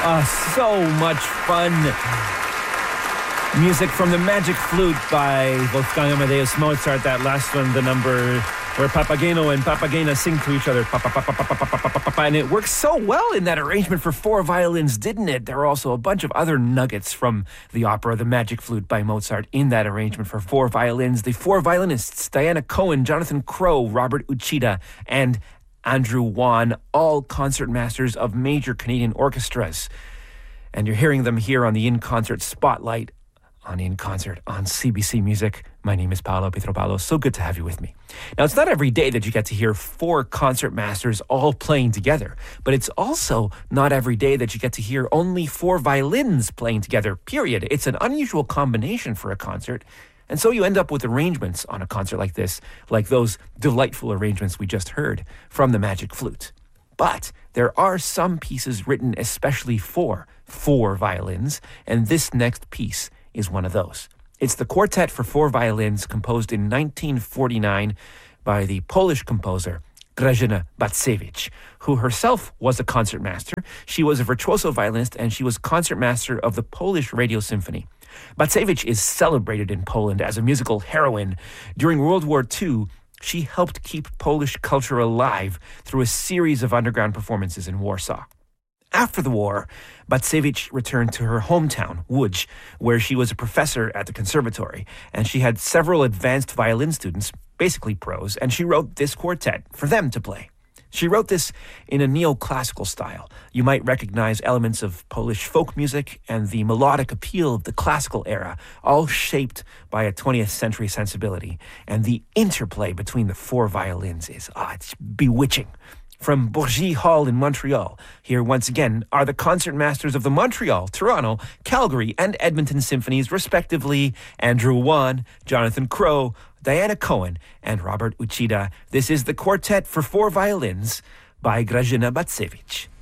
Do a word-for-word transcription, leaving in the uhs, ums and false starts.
Uh, so much fun. Music from the Magic Flute by Wolfgang Amadeus Mozart. That last one, the number where Papageno and Papagena sing to each other. Pa, pa, pa, pa, pa, pa, pa, pa, pa, and it works so well in that arrangement for four violins, didn't it? There are also a bunch of other nuggets from the opera, The Magic Flute by Mozart, in that arrangement for four violins. The four violinists, Diana Cohen, Jonathan Crow, Robert Uchida, and Andrew Wan, all concertmasters of major Canadian orchestras. And you're hearing them here on the In Concert Spotlight on In Concert on C B C Music. My name is Paolo Pietropalo. So good to have you with me. Now, it's not every day that you get to hear four concertmasters all playing together, but it's also not every day that you get to hear only four violins playing together, period. It's an unusual combination for a concert. And so you end up with arrangements on a concert like this, like those delightful arrangements we just heard from the Magic Flute. But there are some pieces written especially for four violins, and this next piece is one of those. It's the Quartet for Four Violins, composed in nineteen forty-nine by the Polish composer Grażyna Bacewicz, who herself was a concertmaster. She was a virtuoso violinist, and she was concertmaster of the Polish Radio Symphony. Bacewicz is celebrated in Poland as a musical heroine. During World War Two, she helped keep Polish culture alive through a series of underground performances in Warsaw. After the war, Bacewicz returned to her hometown, Łódź, where she was a professor at the conservatory, and she had several advanced violin students, basically pros, and she wrote this quartet for them to play. She wrote this in a neoclassical style. You might recognize elements of Polish folk music and the melodic appeal of the classical era, all shaped by a twentieth century sensibility. And the interplay between the four violins is, ah, it's bewitching. From Bourgie Hall in Montreal, here once again are the concertmasters of the Montreal, Toronto, Calgary, and Edmonton symphonies, respectively, Andrew Wan, Jonathan Crow, Diana Cohen, and Robert Uchida. This is the Quartet for Four Violins by Grażyna Bacewicz.